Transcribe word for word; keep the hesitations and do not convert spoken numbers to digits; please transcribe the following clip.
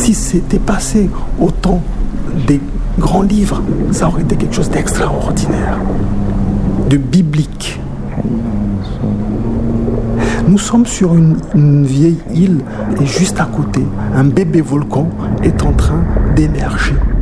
Si c'était passé au temps des grands livres, ça aurait été quelque chose d'extraordinaire, de biblique. Nous sommes sur une, une vieille île et juste à côté, un bébé volcan est en train d'émerger.